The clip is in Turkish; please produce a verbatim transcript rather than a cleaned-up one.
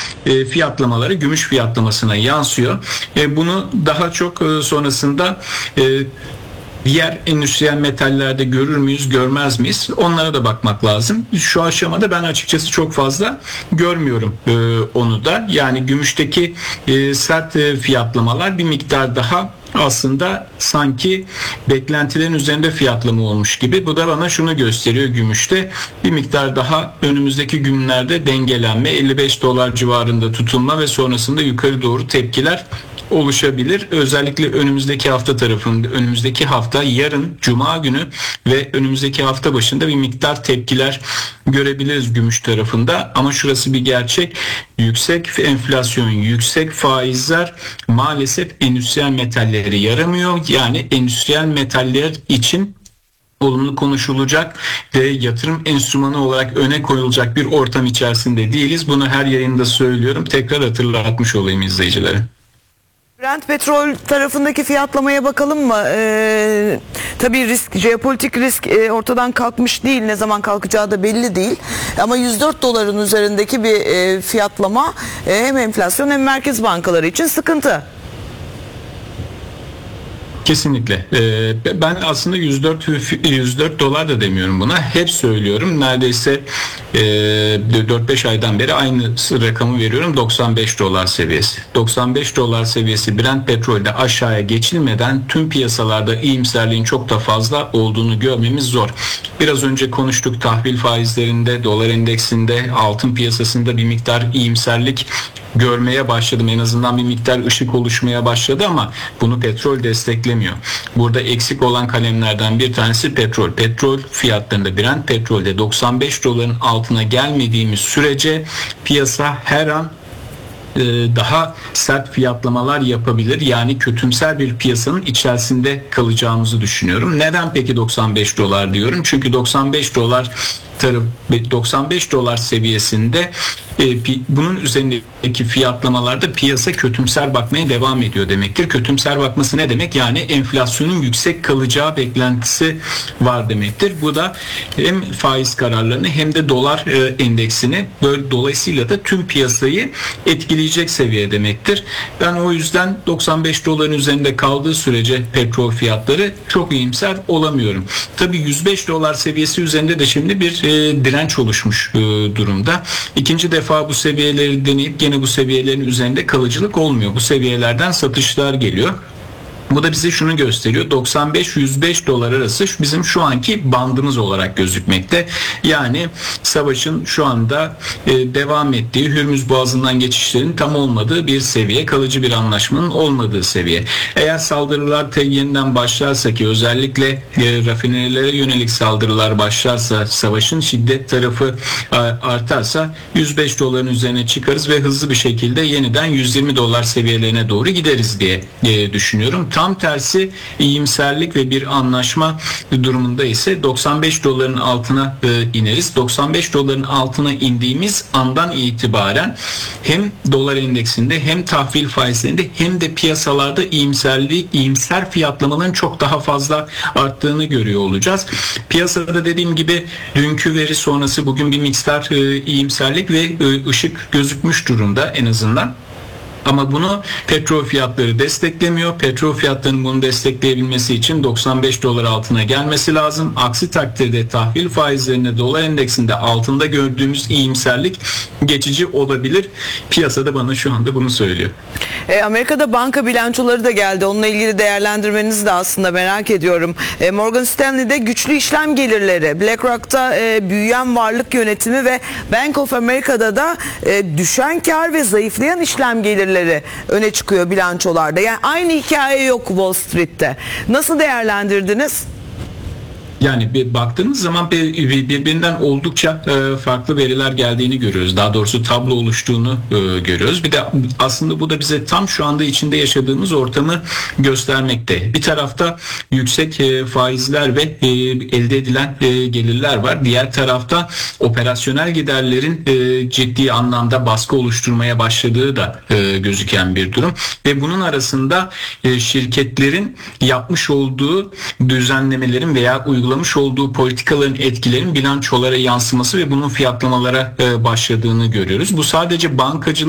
e, fiyatlamaları gümüş fiyatlamasına yansıyor. E, bunu daha çok e, sonrasında e, diğer endüstriyel metallerde görür müyüz, görmez miyiz? Onlara da bakmak lazım. Şu aşamada ben açıkçası çok fazla görmüyorum e, onu da. Yani gümüşteki e, sert e, fiyatlamalar bir miktar daha aslında sanki beklentilerin üzerinde fiyatlama olmuş gibi. Bu da bana şunu gösteriyor: gümüşte bir miktar daha önümüzdeki günlerde dengelenme, elli beş dolar civarında tutulma ve sonrasında yukarı doğru tepkiler oluşabilir. Özellikle önümüzdeki hafta tarafında, önümüzdeki hafta yarın Cuma günü ve önümüzdeki hafta başında bir miktar tepkiler görebiliriz gümüş tarafında. Ama şurası bir gerçek: yüksek enflasyon, yüksek faizler maalesef endüstriyel metalleri yaramıyor. Yani endüstriyel metaller için olumlu konuşulacak ve yatırım enstrümanı olarak öne koyulacak bir ortam içerisinde değiliz. Bunu her yayında söylüyorum. Tekrar hatırlatmış olayım izleyicilere. Brent petrol tarafındaki fiyatlamaya bakalım mı? Ee, tabii risk, jeopolitik risk e, ortadan kalkmış değil. Ne zaman kalkacağı da belli değil. Ama yüz dört doların üzerindeki bir e, fiyatlama e, hem enflasyon hem merkez bankaları için sıkıntı. Kesinlikle. Ee, ben aslında yüz dört yüz dört dolar da demiyorum buna. Hep söylüyorum. Neredeyse e, dört beş aydan beri aynı rakamı veriyorum. doksan beş dolar seviyesi. doksan beş dolar seviyesi Brent petrolde aşağıya geçilmeden tüm piyasalarda iyimserliğin çok da fazla olduğunu görmemiz zor. Biraz önce konuştuk, tahvil faizlerinde, dolar endeksinde, altın piyasasında bir miktar iyimserlik görmeye başladım. En azından bir miktar ışık oluşmaya başladı ama bunu petrol desteklemiyor. Burada eksik olan kalemlerden bir tanesi petrol. Petrol fiyatlarında, Brent petrolde doksan beş doların altına gelmediğimiz sürece piyasa her an daha sert fiyatlamalar yapabilir. Yani kötümser bir piyasanın içerisinde kalacağımızı düşünüyorum. Neden peki doksan beş dolar diyorum? Çünkü doksan beş dolar doksan beş dolar seviyesinde bunun üzerindeki fiyatlamalarda piyasa kötümser bakmaya devam ediyor demektir. Kötümser bakması ne demek? Yani enflasyonun yüksek kalacağı beklentisi var demektir. Bu da hem faiz kararlarını hem de dolar endeksini, böyle dolayısıyla da tüm piyasayı etkileyecek seviye demektir. Ben o yüzden doksan beş doların üzerinde kaldığı sürece petrol fiyatları çok iyimser olamıyorum. Tabii yüz beş dolar seviyesi üzerinde de şimdi bir e, direnç oluşmuş e, durumda. İkinci defa bu seviyeleri deneyip gene bu seviyelerin üzerinde kalıcılık olmuyor. Bu seviyelerden satışlar geliyor. Bu da bize şunu gösteriyor: doksan beş yüz beş dolar arası bizim şu anki bandımız olarak gözükmekte. Yani savaşın şu anda e, devam ettiği, Hürmüz Boğazı'ndan geçişlerin tam olmadığı bir seviye, kalıcı bir anlaşmanın olmadığı seviye. Eğer saldırılar te yeniden başlarsa, ki özellikle e, rafinerilere yönelik saldırılar başlarsa, savaşın şiddet tarafı e, artarsa yüz beş doların üzerine çıkarız ve hızlı bir şekilde yeniden yüz yirmi dolar seviyelerine doğru gideriz diye e, düşünüyorum. Tam tersi iyimserlik ve bir anlaşma durumunda ise doksan beş doların altına e, ineriz. doksan beş doların altına indiğimiz andan itibaren hem dolar endeksinde hem tahvil faizlerinde hem de piyasalarda iyimserlik, iyimser fiyatlamaların çok daha fazla arttığını görüyor olacağız. Piyasada dediğim gibi dünkü veri sonrası bugün bir miktar e, iyimserlik ve e, ışık gözükmüş durumda en azından. Ama bunu petrol fiyatları desteklemiyor. Petrol fiyatlarının bunu destekleyebilmesi için doksan beş dolar altına gelmesi lazım. Aksi takdirde tahvil faizlerinde, dolar endeksinde altında gördüğümüz iyimserlik geçici olabilir. Piyasada bana şu anda bunu söylüyor. E, Amerika'da banka bilançoları da geldi. Onunla ilgili değerlendirmenizi de aslında merak ediyorum. E, Morgan Stanley'de güçlü işlem gelirleri, BlackRock'ta e, büyüyen varlık yönetimi ve Bank of America'da da e, düşen kar ve zayıflayan işlem gelirleri öne çıkıyor bilançolarda. Yani aynı hikaye yok Wall Street'te. Nasıl değerlendirdiniz? Yani bir baktığımız zaman birbirinden oldukça farklı veriler geldiğini görüyoruz. Daha doğrusu tablo oluştuğunu görüyoruz. Bir de aslında bu da bize tam şu anda içinde yaşadığımız ortamı göstermekte. Bir tarafta yüksek faizler ve elde edilen gelirler var. Diğer tarafta operasyonel giderlerin ciddi anlamda baskı oluşturmaya başladığı da gözüken bir durum. Ve bunun arasında şirketlerin yapmış olduğu düzenlemelerin veya uygulamaların uygulamış olduğu politikaların etkilerinin bilançolara yansıması ve bunun fiyatlamalara başladığını görüyoruz. Bu sadece bankacılık